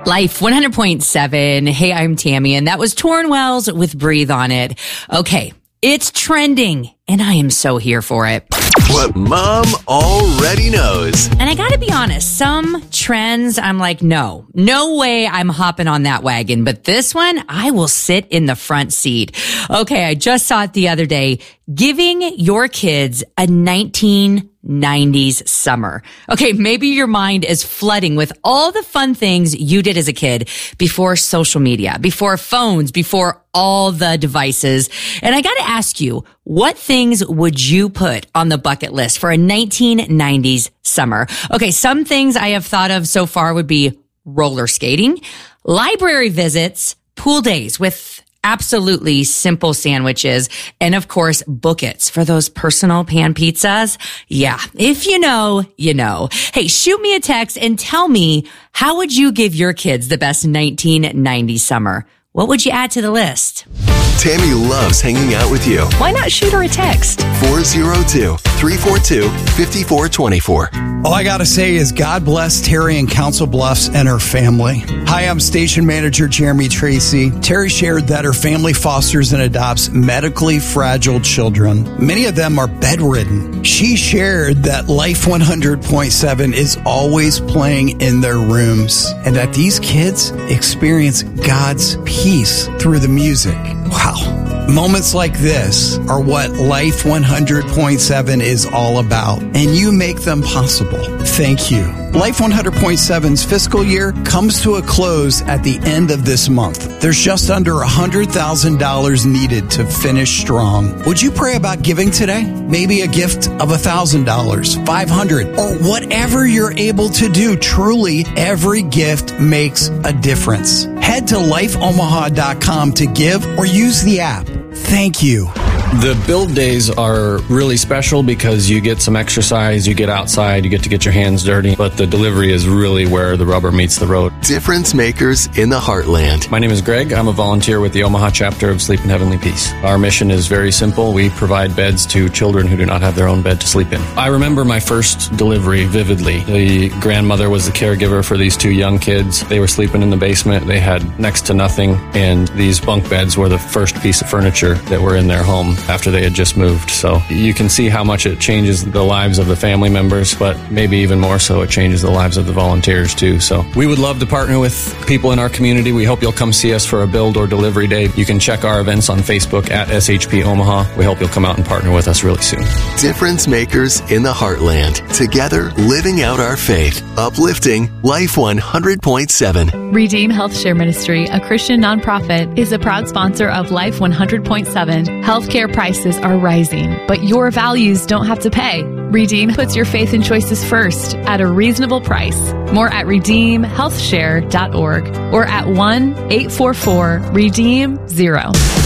Life 100.7. Hey, I'm Tammy, and that was Torn Wells with Breathe on It. Okay, it's trending, and I am so here for it. What Mom already knows. And I gotta be honest, some trends, I'm like, no way I'm hopping on that wagon. But this one, I will sit in the front seat. Okay, I just saw it the other day. Giving your kids a 1990s summer. Okay, maybe your mind is flooding with all the fun things you did as a kid before social media, before phones, before all the devices. And I gotta ask you, what things would you put on the bucket list for a 1990s summer? Okay, some things I have thought of so far would be roller skating, library visits, pool days with absolutely simple sandwiches, and of course, buckets for those personal pan pizzas. Yeah, if you know, you know. Hey, shoot me a text and tell me, how would you give your kids the best 1990s summer? What would you add to the list? Tammy loves hanging out with you. Why not shoot her a text? 402-342-5424. All I got to say is God bless Terry in Council Bluffs and her family. Hi, I'm Station Manager Jeremy Tracy. Terry shared that her family fosters and adopts medically fragile children. Many of them are bedridden. She shared that Life 100.7 is always playing in their rooms and that these kids experience God's peace through the music. Wow. Moments like this are what Life 100.7 is all about, and you make them possible. Thank you. Life 100.7's fiscal year comes to a close at the end of this month. There's just under $100,000 needed to finish strong. Would you pray about giving today? Maybe a gift of $1,000, $500, or whatever you're able to do. Truly, every gift makes a difference. Head to lifeomaha.com to give or use the app. Thank you. The build days are really special because you get some exercise, you get outside, you get to get your hands dirty, but the delivery is really where the rubber meets the road. Difference makers in the heartland. My name is Greg. I'm a volunteer with the Omaha chapter of Sleep in Heavenly Peace. Our mission is very simple. We provide beds to children who do not have their own bed to sleep in. I remember my first delivery vividly. The grandmother was the caregiver for these two young kids. They were sleeping in the basement. They had next to nothing, and these bunk beds were the first piece of furniture that were in their home after they had just moved. So you can see how much it changes the lives of the family members, but maybe even more so it changes the lives of the volunteers too. So we would love to partner with people in our community. We hope you'll come see us for a build or delivery day. You can check our events on Facebook at SHP Omaha. We hope you'll come out and partner with us really soon. Difference makers in the heartland. Together, living out our faith. Uplifting Life 100.7. Redeem Health Share Ministry, a Christian nonprofit, is a proud sponsor of Life 100.7. Healthcare prices are rising, but your values don't have to pay. Redeem puts your faith and choices first at a reasonable price. More at redeemhealthshare.org or at 1-844-REDEEM-0.